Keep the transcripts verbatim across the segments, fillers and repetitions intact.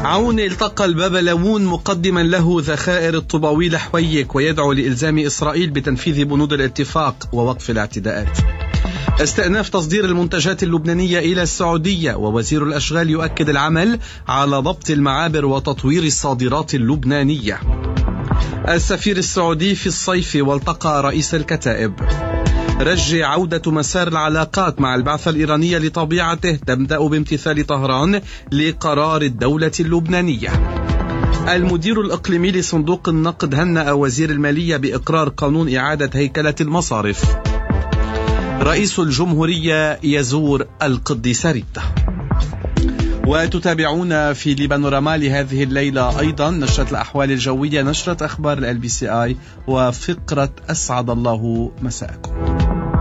عون التقى البابلوون مقدما له ذخائر الطوباوي حويك ويدعو لإلزام إسرائيل بتنفيذ بنود الاتفاق ووقف الاعتداءات. استئناف تصدير المنتجات اللبنانية إلى السعودية، ووزير الأشغال يؤكد العمل على ضبط المعابر وتطوير الصادرات اللبنانية. السفير السعودي في الصيف والتقى رئيس الكتائب. رجع عودة مسار العلاقات مع البعثة الإيرانية لطبيعته تبدأ بامتثال طهران لقرار الدولة اللبنانية. المدير الإقليمي لصندوق النقد هنأ وزير المالية بإقرار قانون إعادة هيكلة المصارف. رئيس الجمهورية يزور القديس ريتا. وتتابعون في لبانوراما لهذه الليلة أيضا نشرة الأحوال الجوية، نشرة أخبار ال بي سي آي، وفقرة أسعد الله مساءكم.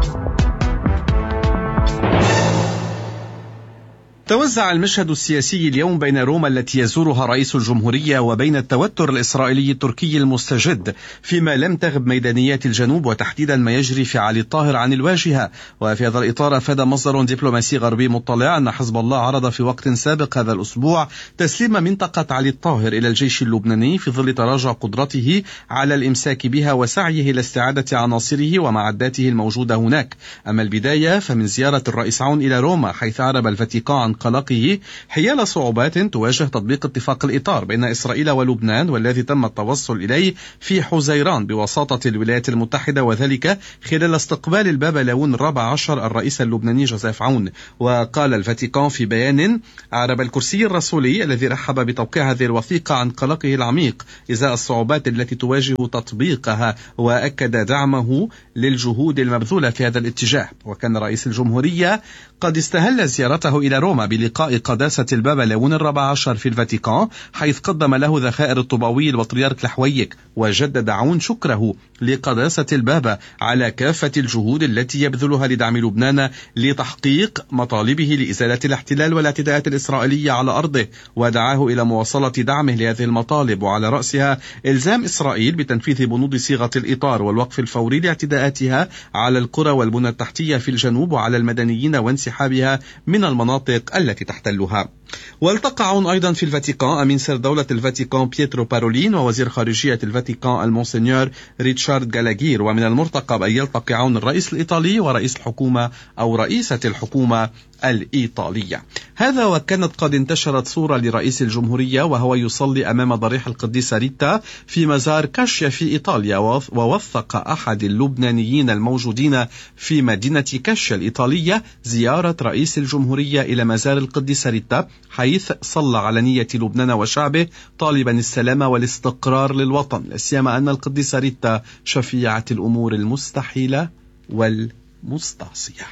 توزع المشهد السياسي اليوم بين روما التي يزورها رئيس الجمهورية وبين التوتر الإسرائيلي التركي المستجد، فيما لم تغب ميدانيات الجنوب وتحديدا ما يجري في علي الطاهر عن الواجهة. وفي هذا الإطار أفاد مصدر دبلوماسي غربي مطلع أن حزب الله عرض في وقت سابق هذا الأسبوع تسليم منطقة علي الطاهر إلى الجيش اللبناني في ظل تراجع قدرته على الإمساك بها وسعيه إلى استعادة عناصره ومعداته الموجودة هناك. أما البداية فمن زيارة الرئيس عون إلى روما، حيث أعرب الفاتيكان عن قلقه حيال صعوبات تواجه تطبيق اتفاق الإطار بين إسرائيل ولبنان، والذي تم التوصل إليه في حزيران بوساطة الولايات المتحدة، وذلك خلال استقبال البابلوون الرابع عشر الرئيس اللبناني جوزيف عون. وقال الفاتيكان في بيان: أعرب الكرسي الرسولي الذي رحب بتوقيع هذه الوثيقة عن قلقه العميق إزاء الصعوبات التي تواجه تطبيقها، وأكد دعمه للجهود المبذولة في هذا الاتجاه. وكان رئيس الجمهورية قد استهل زيارته إلى روما بلقاء قداسة البابلوون الرابع عشر في الفاتيكان، حيث قدم له ذخائر الطوباوي البطريرك الحويك. وجدد عون شكره لقداسة البابا على كافة الجهود التي يبذلها لدعم لبنان لتحقيق مطالبه لإزالة الاحتلال والاعتداءات الإسرائيلية على أرضه، ودعاه إلى مواصلة دعمه لهذه المطالب، وعلى رأسها إلزام إسرائيل بتنفيذ بنود صيغة الإطار والوقف الفوري لاعتداءاتها على القرى والبنى التحتية في الجنوب وعلى المدنيين وانسحابها من المناطق التي تحتلها. والتقى عون أيضا في الفاتيكان أمين سر دولة الفاتيكان بيترو بارولين ووزير خارجية الفاتيكان المونسنيور ريتشارد جالاغير. ومن المرتقب أن يلتقي عون الرئيس الإيطالي ورئيس الحكومة أو رئيسة الحكومة الإيطالية. هذا وكانت قد انتشرت صورة لرئيس الجمهورية وهو يصلي أمام ضريح القديس ريتا في مزار كاشيا في إيطاليا، ووثق أحد اللبنانيين الموجودين في مدينة كاشيا الإيطالية زيارة رئيس الجمهورية إلى مزار القديس ريتا، حيث صلى على نية لبنان وشعبه طالبا السلام والاستقرار للوطن، لا سيما أن القديس ريتا شفيعة الأمور المستحيلة والمستعصية.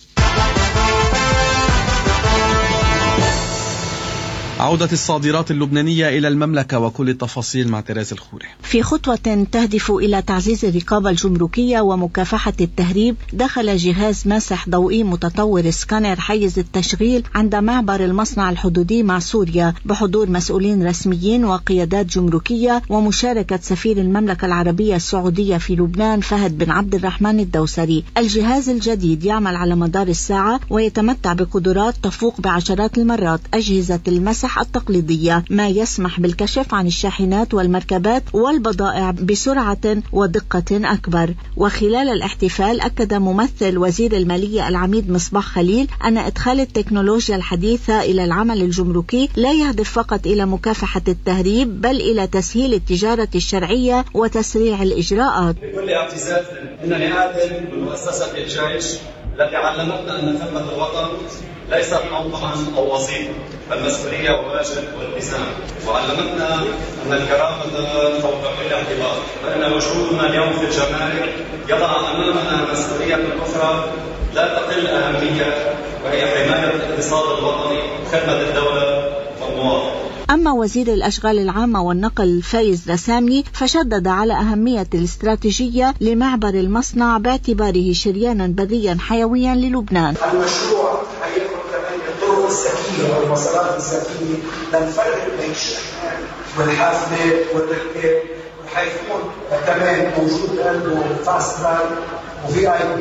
عودة الصادرات اللبنانية إلى المملكة وكل التفاصيل مع تيريز الخوري. في خطوة تهدف إلى تعزيز الرقابة الجمركية ومكافحة التهريب، دخل جهاز ماسح ضوئي متطور سكانر حيز التشغيل عند معبر المصنع الحدودي مع سوريا بحضور مسؤولين رسميين وقيادات جمركية ومشاركة سفير المملكة العربية السعودية في لبنان فهد بن عبد الرحمن الدوسري. الجهاز الجديد يعمل على مدار الساعة ويتمتع بقدرات تفوق بعشرات المرات أجهزة المسح التقليدية، ما يسمح بالكشف عن الشاحنات والمركبات والبضائع بسرعة ودقة أكبر. وخلال الاحتفال أكد ممثل وزير المالية العميد مصباح خليل أن إدخال التكنولوجيا الحديثة إلى العمل الجمركي لا يهدف فقط إلى مكافحة التهريب بل إلى تسهيل التجارة الشرعية وتسريع الإجراءات. بكل اعتزاز إنني آتي من مؤسسة الجيش التي علمتنا أن خدمة الوطن ليست موضوعا أو وظيفة، المسؤولية واجب والتزام، وعلمتنا أن الكرامة فوق كل اعتبار، فإن وجودنا اليوم في الجمارك يضع أمامنا مسؤولية أخرى لا تقل أهمية، وهي حماية الاقتصاد الوطني وخدمة الدولة والمواطن. أما وزير الأشغال العامة والنقل فايز رسامي فشدد على أهمية الاستراتيجية لمعبر المصنع باعتباره شريانا بريا حيويا للبنان. المشروع هيكون كمان الطرق الذكية والمسارات الذكية لنفرق بين الشحنات والحافلات والركاب، وحيكون كمان موجود عنده فاست تراك وفي اي بي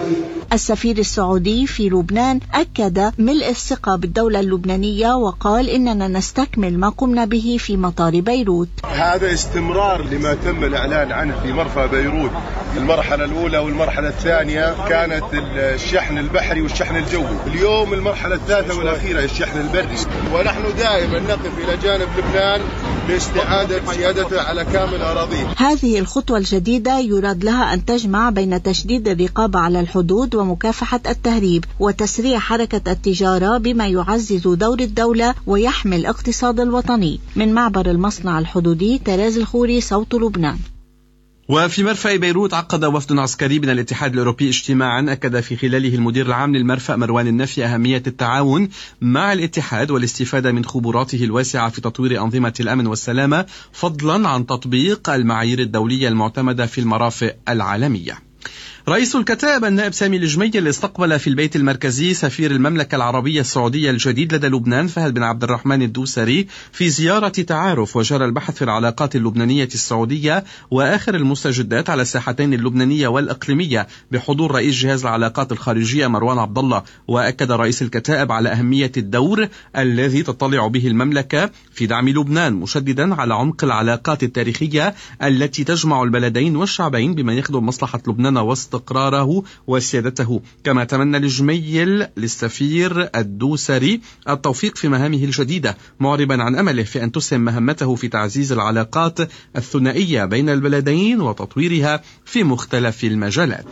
السفير السعودي في لبنان أكد ملء الثقة بالدولة اللبنانية وقال إننا نستكمل ما قمنا به في مطار بيروت. هذا استمرار لما تم الإعلان عنه في مرفأ بيروت. المرحلة الأولى والمرحلة الثانية كانت الشحن البحري والشحن الجوي، اليوم المرحلة الثالثة والأخيرة الشحن البري، ونحن دائما نقف إلى جانب لبنان لاستعادة سيادته على كامل أراضيه. هذه الخطوة الجديدة يراد لها أن تجمع بين تشديد الرقابة على الحدود ومكافحة التهريب وتسريع حركة التجارة بما يعزز دور الدولة ويحمي الاقتصاد الوطني. من معبر المصنع الحدودي، تراز الخوري، صوت لبنان. وفي مرفأ بيروت عقد وفد عسكري من الاتحاد الأوروبي اجتماعا أكد في خلاله المدير العام للمرفأ مروان النفي أهمية التعاون مع الاتحاد والاستفادة من خبراته الواسعة في تطوير أنظمة الأمن والسلامة فضلا عن تطبيق المعايير الدولية المعتمدة في المرافق العالمية. رئيس الكتائب النائب سامي الجميل استقبل في البيت المركزي سفير المملكة العربية السعودية الجديد لدى لبنان فهد بن عبد الرحمن الدوسري في زيارة تعارف، وجرى البحث في العلاقات اللبنانية السعودية وآخر المستجدات على الساحتين اللبنانية والإقليمية بحضور رئيس جهاز العلاقات الخارجية مروان عبد الله. وأكد رئيس الكتائب على أهمية الدور الذي تطلع به المملكة في دعم لبنان، مشددا على عمق العلاقات التاريخية التي تجمع البلدين والشعبين بما يخدم مصلحة لبنان واستقراره وسيادته. كما تمنى الجميل للسفير الدوسري التوفيق في مهامه الجديدة، معربا عن أمله في أن تسهم مهمته في تعزيز العلاقات الثنائية بين البلدين وتطويرها في مختلف المجالات.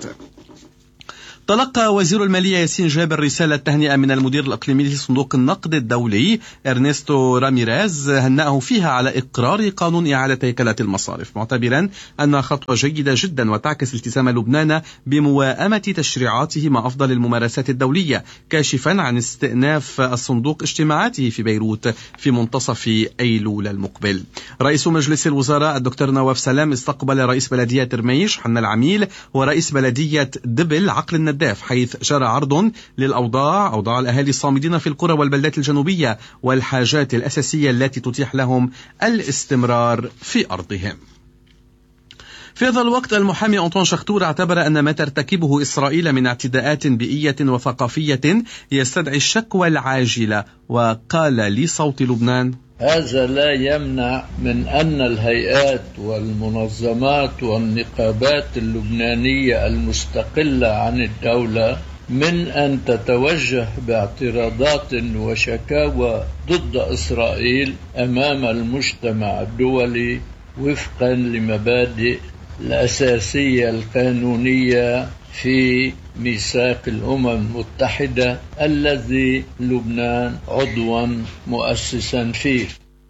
تلقى وزير المالية ياسين جابر رسالة تهنئة من المدير الإقليمي لصندوق النقد الدولي إرنستو راميريز، هنأه فيها على إقرار قانون إعادة هيكلة المصارف، معتبرا أنها خطوة جيدة جدا وتعكس التزام لبنان بمواءمة تشريعاته مع أفضل الممارسات الدولية، كاشفا عن استئناف الصندوق اجتماعاته في بيروت في منتصف أيلول المقبل. رئيس مجلس الوزراء الدكتور نواف سلام استقبل رئيس بلدية رميش حنا العميل ورئيس بلدية دبل عقل النداف، حيث جرى عرض للأوضاع أوضاع الأهالي الصامدين في القرى والبلدات الجنوبية والحاجات الأساسية التي تتيح لهم الاستمرار في أرضهم. في هذا الوقت المحامي أنطون شختور اعتبر أن ما ترتكبه إسرائيل من اعتداءات بيئية وثقافية يستدعي الشكوى العاجلة، وقال لصوت لبنان: هذا لا يمنع من أن الهيئات والمنظمات والنقابات اللبنانية المستقلة عن الدولة من أن تتوجه باعتراضات وشكاوى ضد إسرائيل أمام المجتمع الدولي وفقا لمبادئ الأساسية القانونية في ميثاق الأمم المتحدة الذي لبنان عضوا مؤسسا فيه.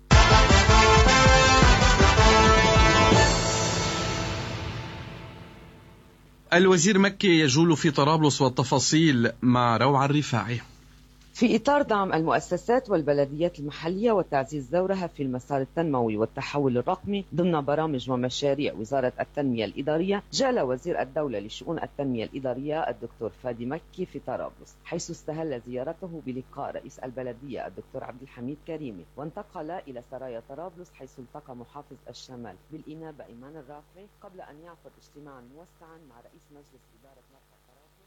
الوزير مكي يجول في طرابلس والتفاصيل مع روعة الرفاعي. في إطار دعم المؤسسات والبلديات المحلية وتعزيز دورها في المسار التنموي والتحول الرقمي ضمن برامج ومشاريع وزارة التنمية الإدارية، جال وزير الدولة لشؤون التنمية الإدارية الدكتور فادي مكي في طرابلس، حيث استهل زيارته بلقاء رئيس البلدية الدكتور عبد الحميد كريمي، وانتقل إلى سرايا طرابلس حيث التقى محافظ الشمال بالإنابة إيمان الرافعي قبل أن يعقد اجتماعا موسعا مع رئيس مجلس إدارة مركز طرابلس.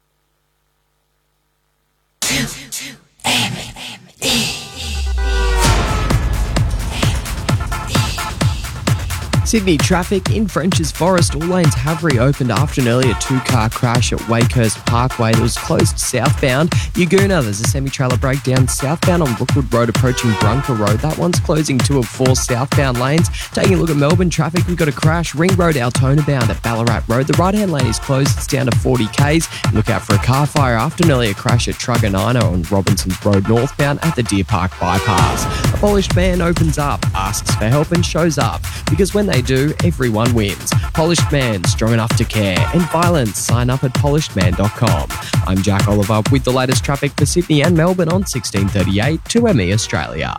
Sydney traffic in French's Forest. All lanes have reopened after an earlier two-car crash at Wakehurst Parkway that was closed southbound. Yagoona, there's a semi-trailer breakdown southbound on Brookwood Road approaching Brunker Road. That one's closing two of four southbound lanes. Taking a look at Melbourne traffic, we've got a crash. Ring Road Altona bound at Ballarat Road. The right-hand lane is closed. It's down to forty kays. Look out for a car fire after an earlier crash at Truganina on Robinson's Road northbound at the Deer Park bypass. A polished man opens up, asks for help and shows up, because when they do, everyone wins. Polished Man, strong enough to care. And violence, sign up at polished man dot com. I'm Jack Oliver with the latest traffic for Sydney and Melbourne on sixteen thirty-eight two M E Australia.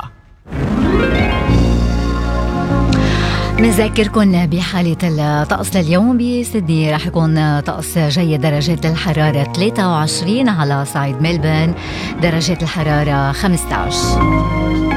نذكركم بحالة الطقس لليوم بسيدني رح يكون طقس جيد، درجات الحرارة ثلاثة وعشرين، على صعيد ملبورن درجات الحرارة خمسة عشر.